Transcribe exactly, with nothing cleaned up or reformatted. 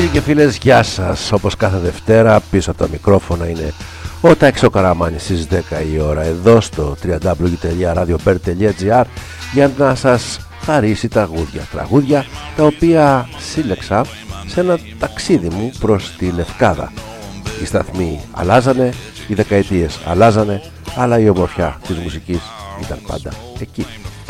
Φίλοι και φίλες, γεια σας. Όπως κάθε Δευτέρα πίσω από τα μικρόφωνα είναι ο Τάκης ο Καραμάνης στις δέκα η ώρα εδώ στο double-u double-u double-u τελεία radiobird τελεία gr για να σας χαρίσει τραγούδια. Τραγούδια τα οποία σύλλεξα σε ένα ταξίδι μου προς τη Λευκάδα. Οι σταθμοί αλλάζανε, οι δεκαετίες αλλάζανε, αλλά η ομορφιά της μουσικής ήταν πάντα εκεί.